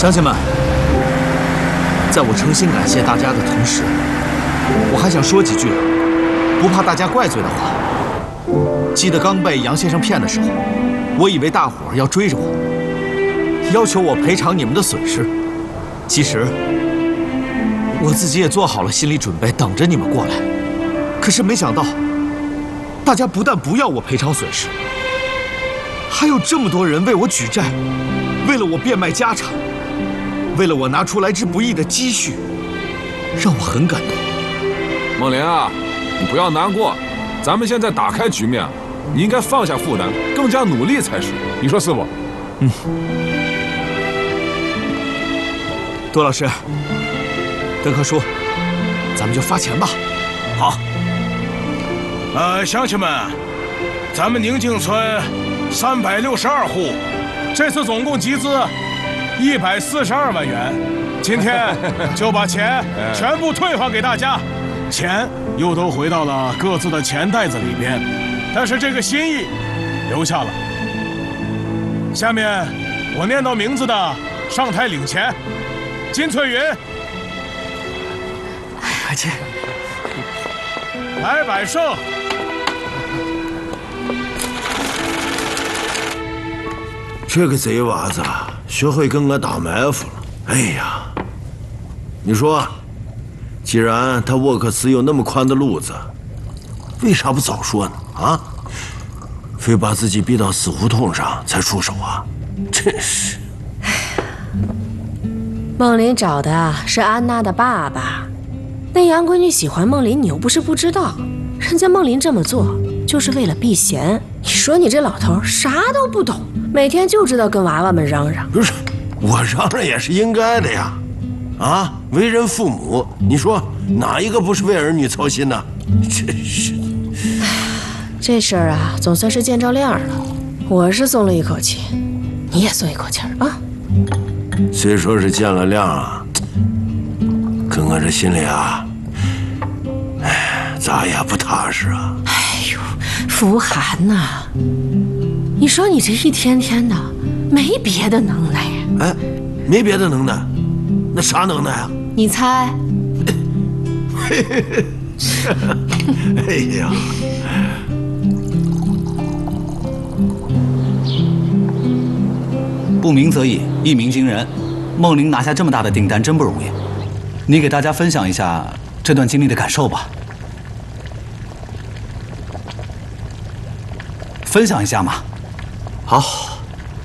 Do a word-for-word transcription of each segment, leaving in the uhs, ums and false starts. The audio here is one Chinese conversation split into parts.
乡亲们，在我诚心感谢大家的同时，我还想说几句不怕大家怪罪的话。记得刚被杨先生骗的时候，我以为大伙儿要追着我，要求我赔偿你们的损失。其实我自己也做好了心理准备，等着你们过来。可是没想到，大家不但不要我赔偿损失，还有这么多人为我举债，为了我变卖家产，为了我拿出来之不易的积蓄，让我很感动。 梦玲啊，你不要难过，咱们现在打开局面，你应该放下负担，更加努力才是。你说是不？ 嗯。杜老师，邓克叔，咱们就发钱吧。 好。呃，乡亲们，咱们宁静村三百六十二户，这次总共集资一百四十二万元，今天就把钱全部退还给大家，钱又都回到了各自的钱袋子里边，但是这个心意留下了。下面我念到名字的上台领钱。金翠云， 哎呀，这白百胜， 这个贼娃子学会跟我打埋伏了。哎呀，你说，既然他沃克斯有那么宽的路子，为啥不早说呢？啊，非把自己逼到死胡同上才出手啊！真是。 梦玲找的是安娜的爸爸，那杨闺女喜欢梦玲，你又不是不知道，人家梦玲这么做就是为了避嫌。你说你这老头啥都不懂，每天就知道跟娃娃们嚷嚷。 不是，我嚷嚷也是应该的呀！啊，为人父母，你说哪一个不是为儿女操心呢？真是的。 这事儿啊，总算是见着亮了，我是松了一口气，你也松一口气儿啊。 虽说是见了亮啊，可我这心里啊，哎，咋也不踏实啊。 哎呦，福涵呐、啊，你说你这一天天的没别的能耐呀？ 哎，没别的能耐，那啥能耐啊？ 你猜？ 哎呀！ 不鸣则已，一鸣惊人。梦玲拿下这么大的订单真不容易，你给大家分享一下这段经历的感受吧。分享一下嘛。好。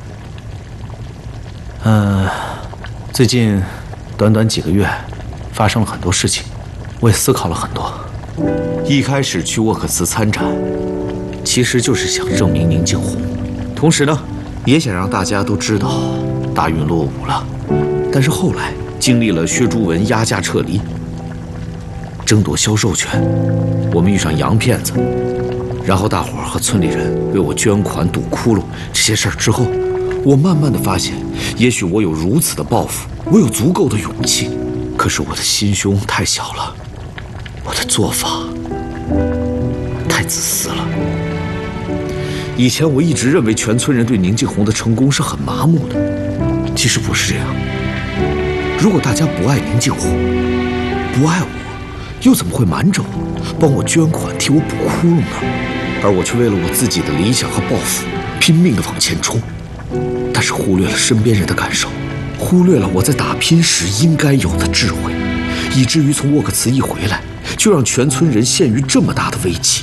嗯、呃，最近短短几个月，发生了很多事情，我也思考了很多。一开始去沃克茨参展，其实就是想证明宁静湖，同时呢，也想让大家都知道大运落伍了。但是后来经历了薛朱文压价撤离、争夺销售权，我们遇上洋骗子，然后大伙儿和村里人为我捐款堵窟窿这些事儿之后，我慢慢的发现，也许我有如此的抱负，我有足够的勇气，可是我的心胸太小了，我的做法太自私了。以前我一直认为全村人对宁静红的成功是很麻木的，其实不是这样。如果大家不爱宁静红，不爱我，又怎么会瞒着我，帮我捐款，替我补窟窿呢？而我却为了我自己的理想和抱负，拼命地往前冲，但是忽略了身边人的感受，忽略了我在打拼时应该有的智慧，以至于从沃克茨一回来，就让全村人陷于这么大的危机。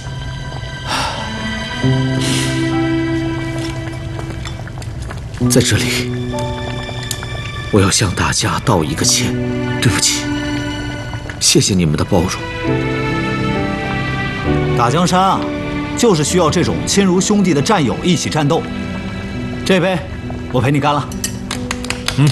在这里，我要向大家道一个歉，对不起，谢谢你们的包容。 打江山啊，就是需要这种亲如兄弟的战友一起战斗。这杯，我陪你干了。 嗯。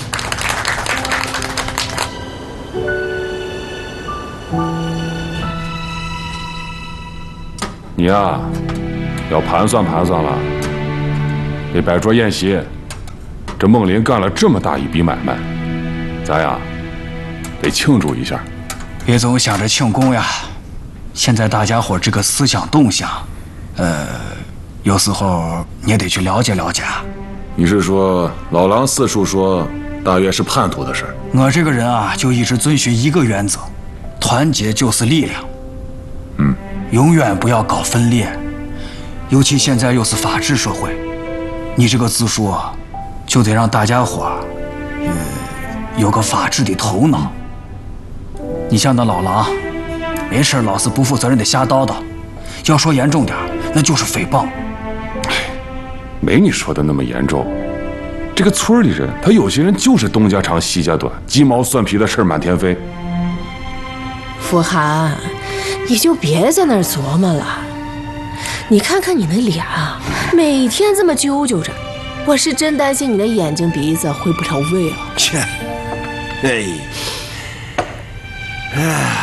你呀，要盘算盘算了，得摆桌宴席。这梦林干了这么大一笔买卖，咱呀得庆祝一下。 别总想着庆功呀，现在大家伙这个思想动向，呃，有时候你也得去了解了解。 你是说老狼四处说大约是叛徒的事儿。 我这个人啊，就一直遵循一个原则：团结就是力量。 嗯， 永远不要搞分裂，尤其现在又是法治社会，你这个自述啊，就得让大家伙儿，呃，有个法治的头脑。你像那老狼，没事老是不负责任的瞎叨叨，要说严重点，那就是诽谤。 没你说的那么严重。这个村里人，他有些人就是东家长西家短，鸡毛蒜皮的事儿满天飞。 福涵，你就别在那儿琢磨了。你看看你那脸啊，每天这么揪揪着，我是真担心你的眼睛鼻子回不了味了。 切，哎，哎，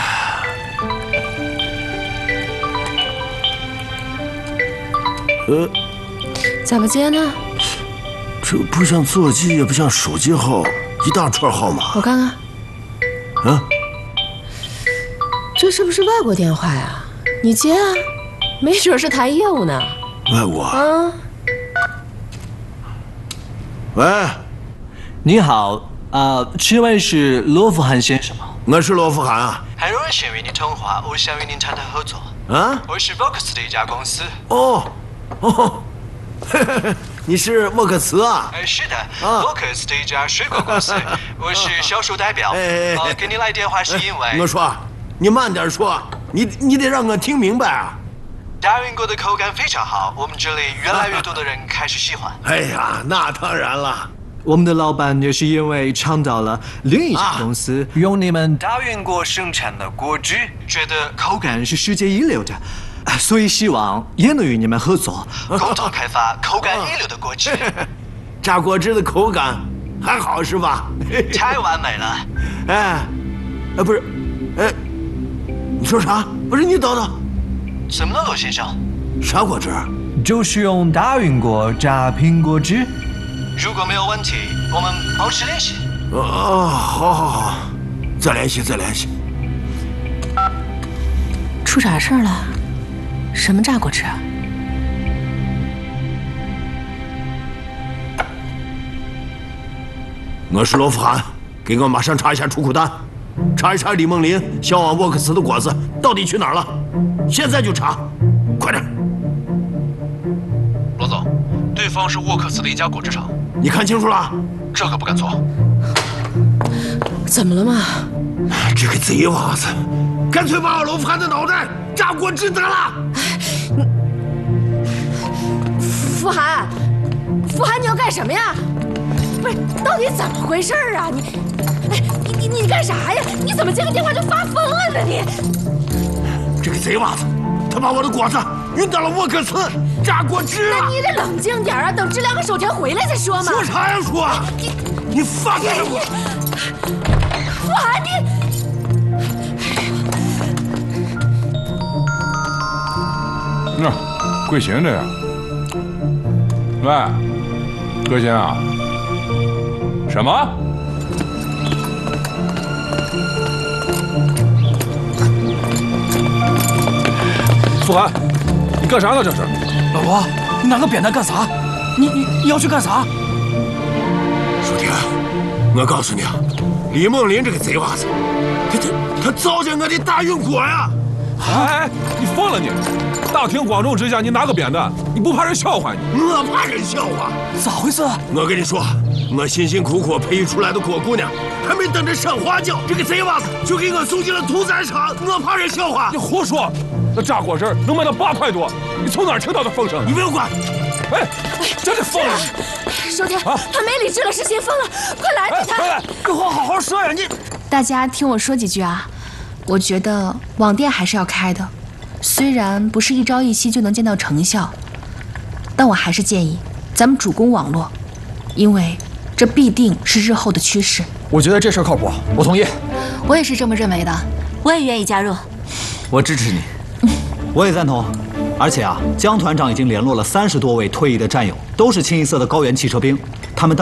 呃， 咋不接呢？ 这不像座机，也不像手机号，一大串号码。 我看看， 啊， 这是不是外国电话呀？你接啊，没准是谈业务呢。 外国？ 啊， 喂， 你好，啊，这位是罗福涵先生吗？ 我是罗福涵啊。 很荣幸与您通话，我想与您谈谈合作。 啊？ 我是 Vox 的一家公司。 哦，哦，嘿嘿嘿。你是沃克茨啊？ 哎，是的 ，Vox 的一家水果公司，我是销售代表。 哎， 呃，给您来电话是因为…… 我说，你慢点说，你你得让我听明白啊。 大运果的口感非常好，我们这里越来越多的人开始喜欢。 哎呀，那当然了。 我们的老板也是因为尝到了另一家公司用你们大运果生产的果汁，觉得口感是世界一流的。所以希望也能与你们合作，共同开发口感一流的果汁。 榨果汁的口感还好是吧？ 太完美了。 哎，哎不是，哎，你说啥？不是你等等。 怎么了，罗先生？ 啥果汁？ 就是用大运果榨苹果汁。如果没有问题，我们保持联系。 哦，好好好，再联系再联系。 出啥事儿了？什么榨果汁啊？ 我是罗福涵，给我马上查一下出库单，查一查李梦林销往沃克茨的果子到底去哪儿了，现在就查，快点！ 罗总，对方是沃克茨的一家果汁厂， 你看清楚了？ 这可不敢错。 怎么了嘛？ 这个贼娃子，干脆把我罗福涵的脑袋榨果汁得了！ 福涵，福涵，你要干什么呀？不是，到底怎么回事啊？你，哎，你你你干啥呀？你怎么接个电话就发疯了呢？你这个贼娃子，他把我的果子运到了沃克茨榨果汁啊！ 那你得冷静点啊，等知了和守田回来再说嘛。 说啥呀说？你你放开我！ 福涵，你。 那桂琴这样。喂，桂琴啊？什么？ 福涵，你干啥呢？这是？ 老罗，你拿个扁担干啥？你你你要去干啥？ 守田，我告诉你啊，李梦林这个贼娃子，他他他糟践我的大运果呀！ 哎哎，你疯了你！大庭广众之下，你拿个扁担，你不怕人笑话你？ 我怕人笑话？ 咋回事？ 我跟你说，我辛辛苦苦培育出来的果姑娘，还没等着上花轿，这个贼娃子就给我送进了屠宰场，我怕人笑话？ 你胡说！那榨果汁能卖到八块多，你从哪儿听到的风声？ 你不用管！ 哎，真的疯了！ 守田，他没理智了，是先疯了，快拦住他！ 快来， 这话好好说呀！你大家听我说几句啊。我觉得网店还是要开的，虽然不是一朝一夕就能见到成效，但我还是建议咱们主攻网络，因为这必定是日后的趋势。 我觉得这事儿靠谱，我同意。 我也是这么认为的， 我也愿意加入。 我支持你，我也赞同。而且啊，江团长已经联络了三十多位退役的战友，都是清一色的高原汽车兵，他们当。